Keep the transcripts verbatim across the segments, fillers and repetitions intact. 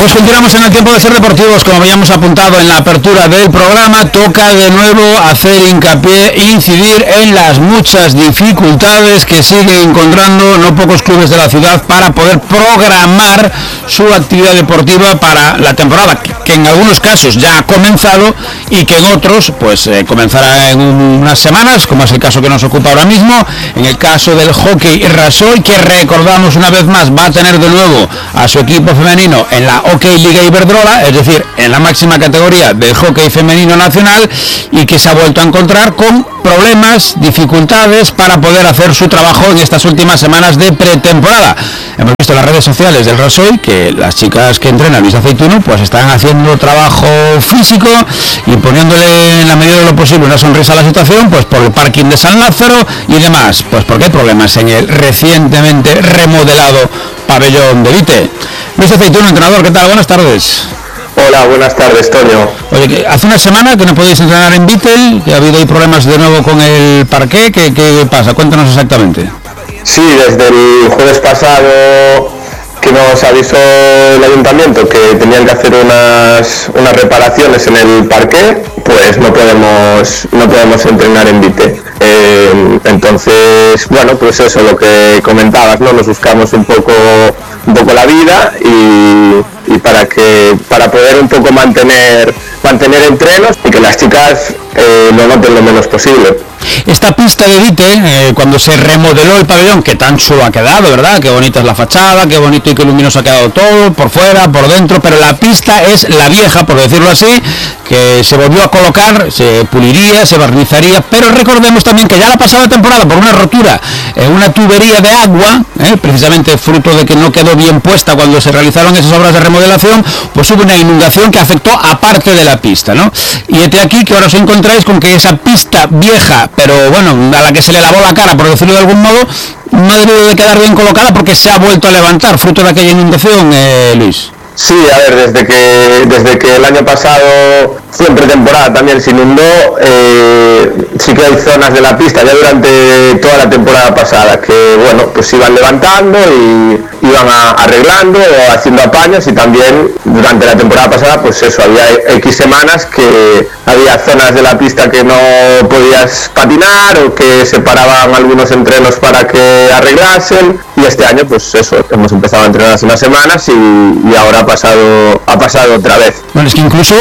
Pues continuamos en el tiempo de ser deportivos, como habíamos apuntado en la apertura del programa. Toca de nuevo hacer hincapié, incidir en las muchas dificultades que siguen encontrando no pocos clubes de la ciudad para poder programar su actividad deportiva para la temporada, que en algunos casos ya ha comenzado y que en otros pues eh, comenzará en unas semanas, como es el caso que nos ocupa ahora mismo. En el caso del hockey Rasoy, que recordamos una vez más va a tener de nuevo a su equipo femenino en la Hockey Liga Iberdrola, es decir, en la máxima categoría del hockey femenino nacional, y que se ha vuelto a encontrar con problemas, dificultades para poder hacer su trabajo en estas últimas semanas de pretemporada. Hemos visto en las redes sociales del Rasoy que las chicas que entrenan Luis Aceituno pues están haciendo trabajo físico y poniéndole en la medida de lo posible una sonrisa a la situación, pues por el parking de San Lázaro y demás, pues porque hay problemas en el recientemente remodelado pabellón de Vite. Luis Aceituno, entrenador, ¿qué tal? Buenas tardes. Hola, buenas tardes, Toño. Oye, que hace una semana que no podéis entrenar en Vittel, que ha habido ahí problemas de nuevo con el parqué. ¿Qué, qué pasa? Cuéntanos exactamente. Sí, desde el jueves pasado que nos avisó el ayuntamiento que tenían que hacer unas, unas reparaciones en el parqué, pues no podemos no podemos entrenar en Vite. Eh, entonces, bueno, pues eso, lo que comentabas, ¿no? Nos buscamos un poco un poco la vida y, y para que para poder un poco mantener mantener entrenos y que las chicas eh, lo noten lo menos posible. Esta pista de Vite, eh, cuando se remodeló el pabellón, que tan chulo ha quedado, ¿verdad? Qué bonita es la fachada, qué bonito y qué luminoso ha quedado todo, por fuera, por dentro, pero la pista es la vieja, por decirlo así, que se volvió a colocar, se puliría, se barnizaría, pero recordemos también que ya la pasada temporada, por una rotura en una tubería de agua, eh, precisamente fruto de que no quedó bien puesta cuando se realizaron esas obras de remodelación, pues hubo una inundación que afectó a parte de la pista, ¿no? Y este aquí que ahora os encontráis con que esa pista vieja, pero bueno, a la que se le lavó la cara, por decirlo de algún modo, no ha debido de quedar bien colocada porque se ha vuelto a levantar, fruto de aquella inundación, eh, Luis. Sí, a ver, desde que desde que el año pasado, siempre temporada también se inundó, eh, sí que hay zonas de la pista ya durante toda la temporada pasada que, bueno, pues iban levantando y iban a, arreglando o haciendo apaños, y también durante la temporada pasada, pues eso, había X semanas que había zonas de la pista que no podías patinar o que se paraban algunos entrenos para que arreglasen, y este año, pues eso, hemos empezado a entrenar hace unas semanas y, y ahora ha pasado, ha pasado otra vez. Bueno, es que incluso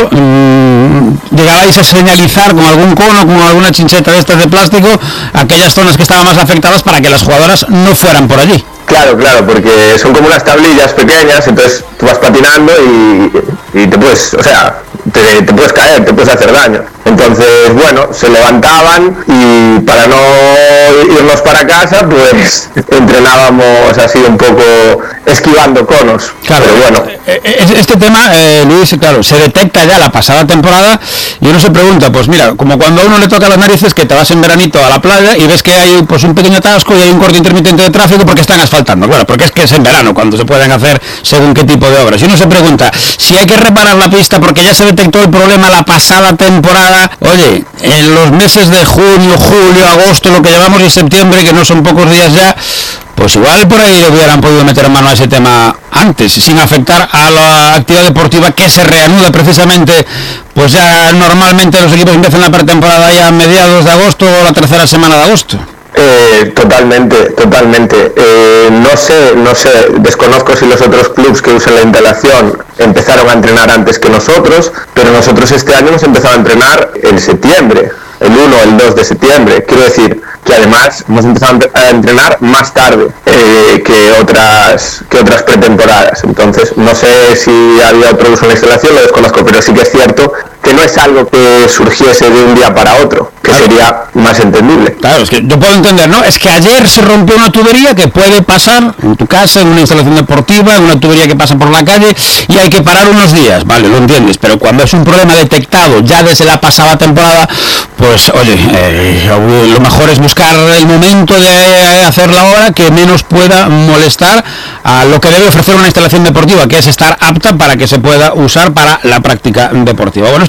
mmm, llegabais a señalizar con algún cono, con alguna chincheta de estas de plástico, aquellas zonas que estaban más afectadas para que las jugadoras no fueran por allí. Claro, claro, porque son como unas tablillas pequeñas, entonces tú vas patinando y, y te puedes, o sea, te, te puedes caer, te puedes hacer daño. Entonces, bueno, se levantaban y para no irnos para casa, pues entrenábamos así un poco esquivando conos. Claro, pero bueno. Este tema, eh, Luis, claro, se detecta ya la pasada temporada y uno se pregunta, pues mira, como cuando a uno le toca las narices que te vas en veranito a la playa y ves que hay pues un pequeño atasco y hay un corte intermitente de tráfico porque están asfaltando, claro, porque es que es en verano cuando se pueden hacer según qué tipo de obras. Y uno se pregunta, si hay que reparar la pista porque ya se detectó el problema la pasada temporada, oye, en los meses de junio, julio, agosto, lo que llevamos y septiembre, que no son pocos días ya, pues igual por ahí hubieran podido meter mano a ese tema antes, sin afectar a la actividad deportiva que se reanuda precisamente, pues ya normalmente los equipos empiezan la pretemporada ya a mediados de agosto o la tercera semana de agosto. Eh, totalmente, totalmente. Eh, no sé, no sé, desconozco si los otros clubes que usan la instalación empezaron a entrenar antes que nosotros, pero nosotros este año hemos empezado a entrenar en septiembre, el uno o el dos de septiembre. Quiero decir que además hemos empezado a entrenar más tarde eh, que otras que otras pretemporadas. Entonces no sé si había otro uso en la instalación, lo desconozco, pero sí que es cierto que no es algo que surgiese de un día para otro, que claro, sería más entendible. Claro, es que yo puedo entender, ¿no? Es que ayer se rompió una tubería que puede pasar en tu casa, en una instalación deportiva, en una tubería que pasa por la calle y hay que parar unos días, vale, lo entiendes, pero cuando es un problema detectado ya desde la pasada temporada, pues oye, eh, lo mejor es buscar el momento de hacer la obra que menos pueda molestar a lo que debe ofrecer una instalación deportiva, que es estar apta para que se pueda usar para la práctica deportiva. Bueno,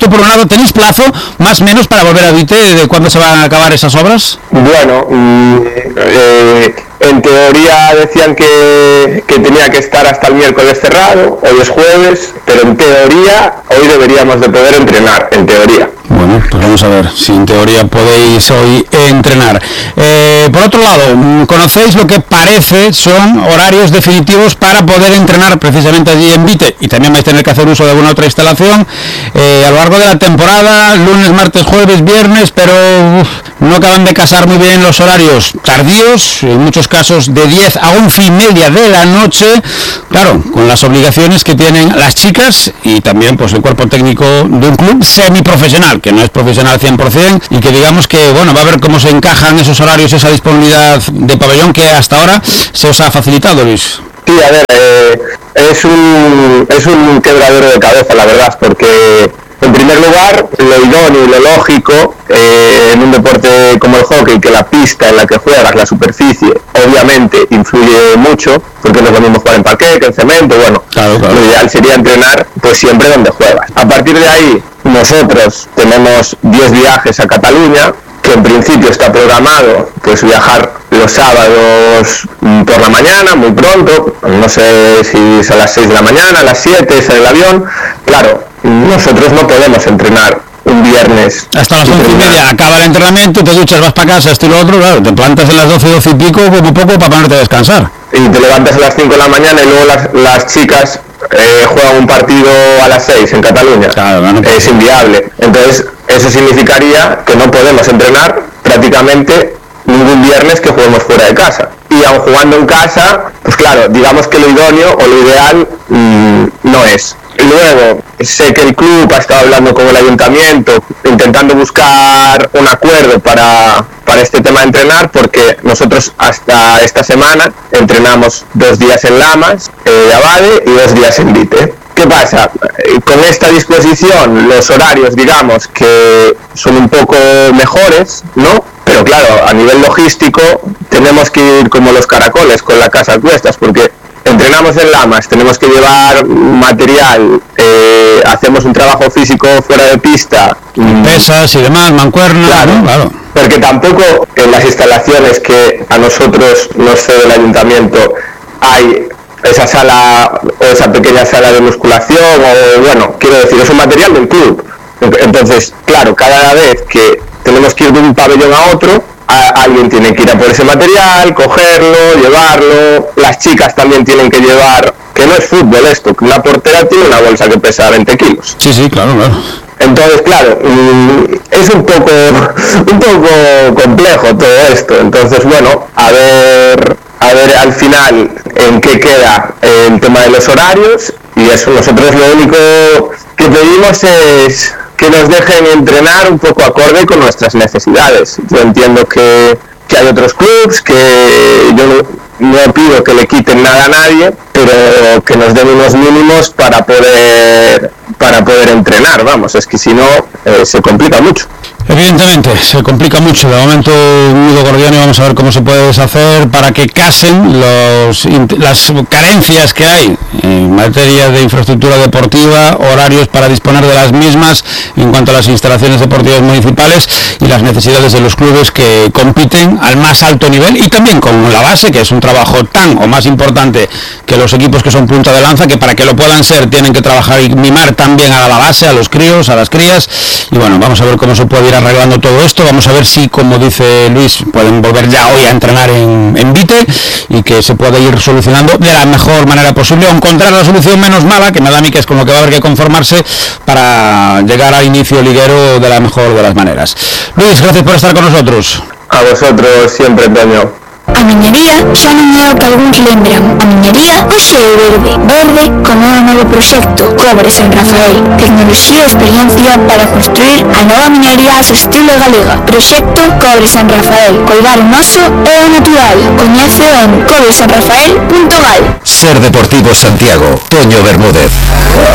esto por un lado. ¿Tenéis plazo, más o menos, para volver a Vite? ¿De cuándo se van a acabar esas obras? Bueno, eh, en teoría decían que, que tenía que estar hasta el miércoles cerrado, hoy es jueves, pero en teoría hoy deberíamos de poder entrenar, en teoría. Bueno, pues vamos a ver si en teoría podéis hoy entrenar. Eh, por otro lado, conocéis lo que parece son horarios definitivos para poder entrenar precisamente allí en Vite, y también vais a tener que hacer uso de alguna otra instalación eh, a lo largo de la temporada, lunes, martes, jueves, viernes, pero uf, no acaban de casar muy bien los horarios tardíos, en muchos casos de diez a once y media de la noche, claro, con las obligaciones que tienen las chicas y también pues el cuerpo técnico de un club semiprofesional, que no es profesional cien por ciento, y que digamos que, bueno, va a ver cómo se encajan esos horarios, esa disponibilidad de pabellón que hasta ahora se os ha facilitado, Luis. Sí, a ver, eh, es un es un quebradero de cabeza, la verdad, porque en primer lugar, lo idóneo y lo lógico eh, en un deporte como el hockey, que la pista en la que juegas, la superficie, obviamente influye mucho, porque no es lo mismo jugar en parquet que en cemento, bueno, claro, claro. Lo ideal sería entrenar pues siempre donde juegas. A partir de ahí, nosotros tenemos diez viajes a Cataluña, que en principio está programado pues viajar los sábados por la mañana, muy pronto, no sé si es a las seis de la mañana, a las siete es el avión. Claro, nosotros no podemos entrenar un viernes. Hasta las once y media acaba el entrenamiento, te duchas, vas para casa, esto y lo otro, claro, te plantas en las doce, doce y pico como poco para ponerte a descansar. Y te levantas a las cinco de la mañana y luego las, las chicas eh, juegan un partido a las seis en Cataluña. Claro, no, no. Es inviable. Entonces, eso significaría que no podemos entrenar prácticamente ningún viernes que juguemos fuera de casa. Y aun jugando en casa, pues claro, digamos que lo idóneo o lo ideal mmm, no es. Y luego, sé que el club ha estado hablando con el ayuntamiento, intentando buscar un acuerdo para, para este tema de entrenar, porque nosotros hasta esta semana entrenamos dos días en Lamas, eh, de Abade, y dos días en Vite. ¿Qué pasa? Con esta disposición, los horarios, digamos, que son un poco mejores, ¿no? Pero claro, a nivel logístico, tenemos que ir como los caracoles, con la casa a cuestas, porque entrenamos en Lamas, tenemos que llevar material, eh, hacemos un trabajo físico fuera de pista, pesas y demás, mancuernas, claro, ¿no? Claro. Porque tampoco en las instalaciones que a nosotros nos cede el ayuntamiento hay esa sala o esa pequeña sala de musculación, o bueno, quiero decir, es un material del club. Entonces, claro, cada vez que tenemos que ir de un pabellón a otro, a, alguien tiene que ir a por ese material, cogerlo, llevarlo. Las chicas también tienen que llevar, que no es fútbol esto, que una portera tiene una bolsa que pesa veinte kilos. Sí, sí, claro, claro. Entonces, claro, es un poco, un poco complejo todo esto. Entonces, bueno, a ver, a ver al final en qué queda el tema de los horarios, y eso, nosotros lo único que pedimos es que nos dejen entrenar un poco acorde con nuestras necesidades. Yo entiendo que, que hay otros clubs, que yo no, no pido que le quiten nada a nadie, pero que nos den unos mínimos para poder para poder entrenar, vamos, es que si no eh, se complica mucho. Evidentemente, se complica mucho. De momento, Unido Gordiano, vamos a ver cómo se puede deshacer para que casen los, las carencias que hay en materia de infraestructura deportiva, horarios para disponer de las mismas en cuanto a las instalaciones deportivas municipales y las necesidades de los clubes que compiten al más alto nivel, y también con la base, que es un trabajo tan o más importante que los equipos que son punta de lanza, que para que lo puedan ser tienen que trabajar y mimar también a la base, a los críos, a las crías. Y bueno, vamos a ver cómo se puede ir arreglando todo esto. Vamos a ver si, como dice Luis, pueden volver ya hoy a entrenar en, en Vite, y que se puede ir solucionando de la mejor manera posible, o encontrar la solución menos mala, que me da a mí que es con lo que va a haber que conformarse para llegar al inicio liguero de la mejor de las maneras. Luis, gracias por estar con nosotros. A vosotros siempre, Toño. A miñería xa non é o que algúns lembran. A miñería hoxe é verde. Verde como o novo proxecto Cobre San Rafael. Tecnoloxía e experiencia para construir a nova miñería a estilo galega. Proxecto Cobre San Rafael. Coidar o noso é o natural. Coñece en cobre san rafael punto gal. Ser Deportivo Santiago. Toño Bermúdez.